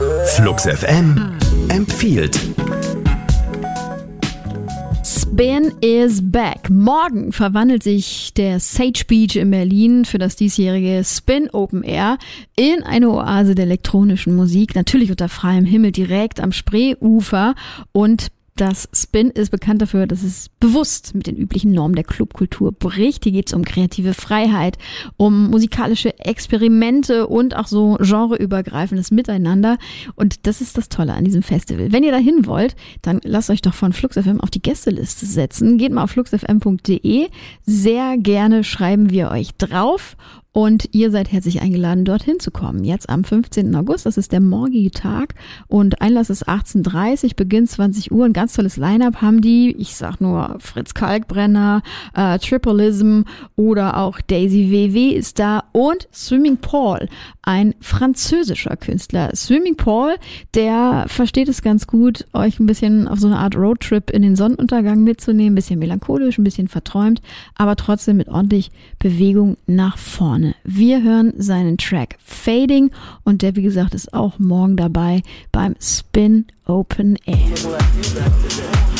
Flux FM empfiehlt. Spin is back. Morgen verwandelt sich der Sage Beach in Berlin für das diesjährige Spin Open Air in eine Oase der elektronischen Musik. Natürlich unter freiem Himmel direkt am Spreeufer, und das Spin ist bekannt dafür, dass es bewusst mit den üblichen Normen der Clubkultur bricht. Hier geht es um kreative Freiheit, um musikalische Experimente und auch so genreübergreifendes Miteinander. Und das ist das Tolle an diesem Festival. Wenn ihr dahin wollt, dann lasst euch doch von Flux FM auf die Gästeliste setzen. Geht mal auf fluxfm.de. Sehr gerne schreiben wir euch drauf. Und ihr seid herzlich eingeladen, dorthin zu kommen. Jetzt am 15. August, das ist der morgige Tag. Und Einlass ist 18:30 Uhr, Beginn 20 Uhr. Ein ganz tolles Line-Up haben die. Ich sag nur Fritz Kalkbrenner, Tripleism oder auch Daisy WW ist da. Und Swimming Paul, ein französischer Künstler. Swimming Paul, der versteht es ganz gut, euch ein bisschen auf so eine Art Roadtrip in den Sonnenuntergang mitzunehmen. Ein bisschen melancholisch, ein bisschen verträumt, aber trotzdem mit ordentlich Bewegung nach vorne. Wir hören seinen Track Fading, und der, wie gesagt, ist auch morgen dabei beim Spin Open Air.